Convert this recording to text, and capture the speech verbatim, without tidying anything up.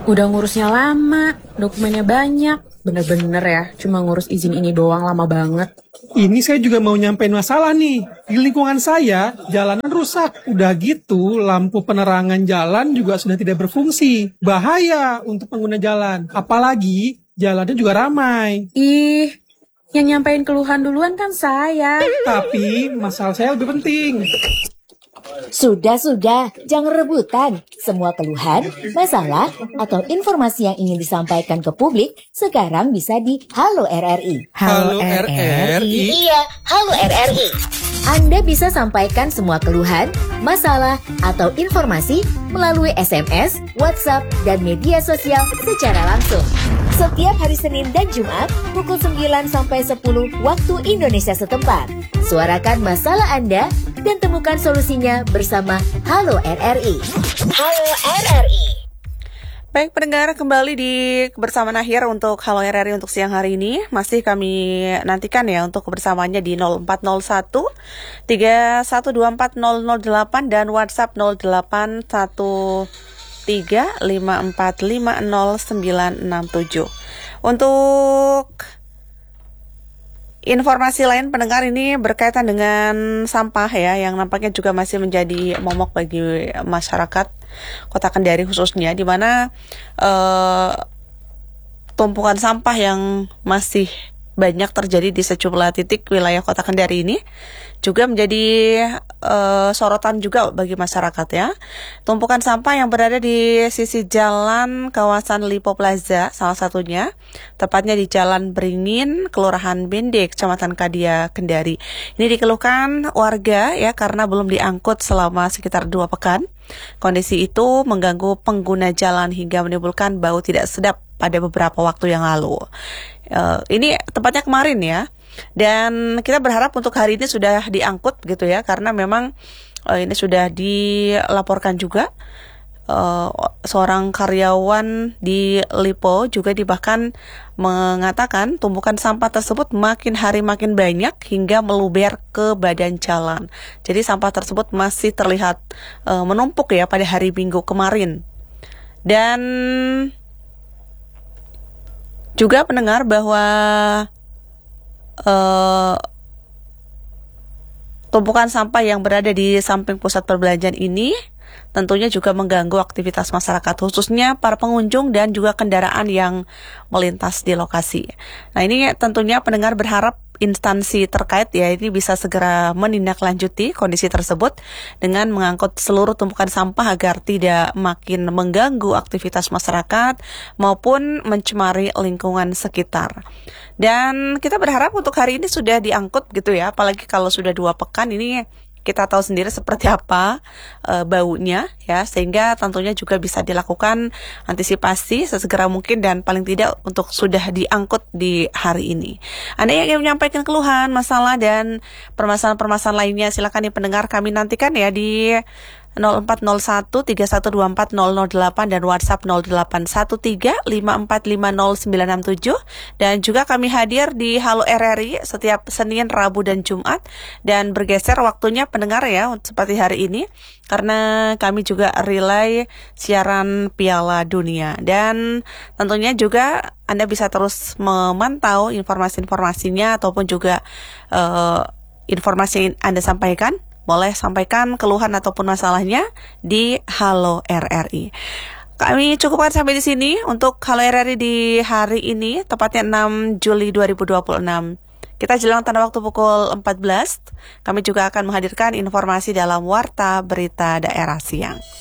Udah ngurusnya lama, dokumennya banyak. Bener-bener ya, cuma ngurus izin ini doang lama banget. Ini saya juga mau nyampein masalah nih. Di lingkungan saya, jalanan rusak. Udah gitu, lampu penerangan jalan juga sudah tidak berfungsi. Bahaya untuk pengguna jalan. Apalagi, jalannya juga ramai. Ih, yang nyampein keluhan duluan kan saya. Tapi, masalah saya lebih penting. Sudah-sudah, jangan rebutan. Semua keluhan, masalah, atau informasi yang ingin disampaikan ke publik sekarang bisa di Halo R R I. Halo R R I. Iya, Halo R R I. Anda bisa sampaikan semua keluhan, masalah, atau informasi melalui S M S, WhatsApp, dan media sosial secara langsung. Setiap hari Senin dan Jumat, pukul sembilan sampai sepuluh waktu Indonesia setempat. Suarakan masalah Anda dan temukan solusinya bersama Halo R R I. Halo R R I. Baik pendengar, kembali di kebersamaan akhir untuk Halo R R I untuk siang hari ini. Masih kami nantikan ya untuk kebersamaannya di nol empat nol satu tiga satu dua empat nol nol delapan dan WhatsApp nol delapan satu tiga lima empat lima nol sembilan enam tujuh. Untuk informasi lain pendengar ini berkaitan dengan sampah ya, yang nampaknya juga masih menjadi momok bagi masyarakat Kota Kendari khususnya, di mana uh, tumpukan sampah yang masih banyak terjadi di sejumlah titik wilayah Kota Kendari ini juga menjadi uh, sorotan juga bagi masyarakat ya. Tumpukan sampah yang berada di sisi jalan kawasan Lipo Plaza salah satunya, tepatnya di Jalan Beringin, Kelurahan Bende, Kecamatan Kadia, Kendari. Ini dikeluhkan warga ya karena belum diangkut selama sekitar dua pekan. Kondisi itu mengganggu pengguna jalan hingga menimbulkan bau tidak sedap pada beberapa waktu yang lalu. Uh, ini tepatnya kemarin ya. Dan kita berharap untuk hari ini sudah diangkut gitu ya, karena memang uh, ini sudah dilaporkan juga uh, seorang karyawan di Lipo juga bahkan mengatakan tumpukan sampah tersebut makin hari makin banyak hingga meluber ke badan jalan. Jadi sampah tersebut masih terlihat uh, menumpuk ya pada hari Minggu kemarin. Dan juga pendengar bahwa Uh, tumpukan sampah yang berada di samping pusat perbelanjaan ini tentunya juga mengganggu aktivitas masyarakat, khususnya para pengunjung dan juga kendaraan yang melintas di lokasi. Nah ini tentunya pendengar berharap instansi terkait ya ini bisa segera menindaklanjuti kondisi tersebut dengan mengangkut seluruh tumpukan sampah agar tidak makin mengganggu aktivitas masyarakat maupun mencemari lingkungan sekitar. Dan kita berharap untuk hari ini sudah diangkut gitu ya, apalagi kalau sudah dua pekan ini kita tahu sendiri seperti apa e, baunya ya, sehingga tentunya juga bisa dilakukan antisipasi sesegera mungkin dan paling tidak untuk sudah diangkut di hari ini. Anda yang ingin menyampaikan keluhan, masalah dan permasalahan-permasalahan lainnya, silakan nih pendengar, kami nantikan ya di nol empat nol satu tiga satu dua empat nol nol delapan dan WhatsApp nol delapan satu tiga lima empat lima nol sembilan enam tujuh. Dan juga kami hadir di Halo R R I setiap Senin, Rabu, dan Jumat. Dan bergeser waktunya pendengar ya seperti hari ini, karena kami juga relay siaran Piala Dunia. Dan tentunya juga Anda bisa terus memantau informasi-informasinya ataupun juga uh, informasi yang Anda sampaikan. Boleh sampaikan keluhan ataupun masalahnya di Halo R R I. Kami cukupkan sampai di sini untuk Halo R R I di hari ini, tepatnya enam Juli dua ribu dua puluh enam. Kita jelang tanda waktu pukul empat belas. Kami juga akan menghadirkan informasi dalam Warta Berita Daerah Siang.